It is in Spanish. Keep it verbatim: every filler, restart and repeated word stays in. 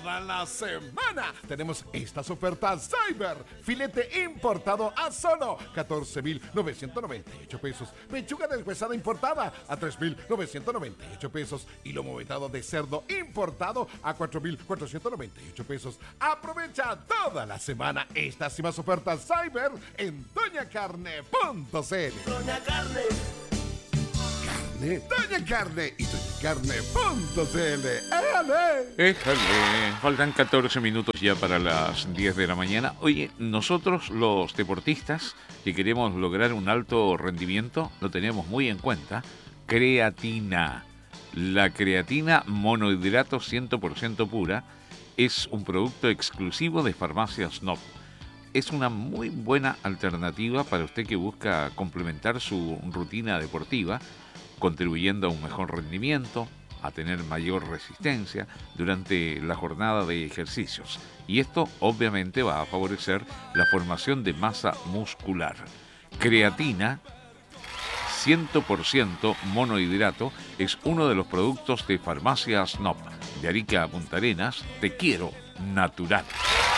toda la semana tenemos estas ofertas Cyber. Filete importado a solo catorce mil novecientos noventa y ocho pesos. Pechuga deshuesada importada a tres mil novecientos noventa y ocho pesos. Y lomo vetado de cerdo importado a cuatro mil cuatrocientos noventa y ocho pesos. Aprovecha toda la semana estas y más ofertas Cyber en doña carne punto c l. Doña Carne. Carne, Doña Carne y doña carne punto c l. ¡Éjale! Éjale, faltan catorce minutos ya para las diez de la mañana. Oye, nosotros los deportistas que queremos lograr un alto rendimiento lo tenemos muy en cuenta. Creatina. La creatina monohidrato cien por ciento pura es un producto exclusivo de Farmacias Snob. Es una muy buena alternativa para usted que busca complementar su rutina deportiva, contribuyendo a un mejor rendimiento, a tener mayor resistencia durante la jornada de ejercicios. Y esto obviamente va a favorecer la formación de masa muscular. Creatina cien por ciento monohidrato es uno de los productos de Farmacia Snob. De Arica a Punta Arenas, te quiero natural.